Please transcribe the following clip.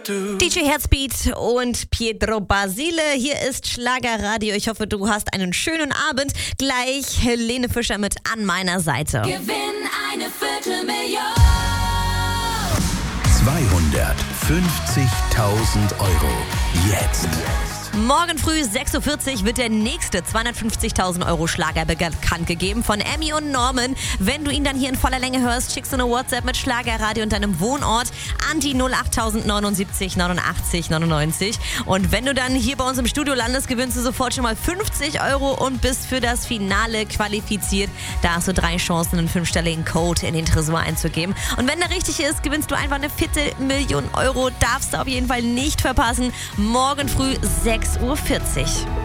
DJ Herzbeat und Pietro Basile. Hier ist Schlagerradio. Ich hoffe, du hast einen schönen Abend. Gleich Helene Fischer mit an meiner Seite. Gewinn eine Viertelmillion. 250.000 Euro. Jetzt. Morgen früh 6.40 Uhr wird der nächste 250.000 Euro Schlager bekannt gegeben von Emmy und Norman. Wenn du ihn dann hier in voller Länge hörst, schickst du eine WhatsApp mit Schlagerradio und deinem Wohnort an die 08079 89 99. Und wenn du dann hier bei uns im Studio landest, gewinnst du sofort schon mal 50 Euro und bist für das Finale qualifiziert. Da hast du 3 Chancen, einen 5-stelligen Code in den Tresor einzugeben. Und wenn der richtig ist, gewinnst du einfach eine Viertelmillion Euro. Darfst du auf jeden Fall nicht verpassen. Morgen früh 6.40 Uhr.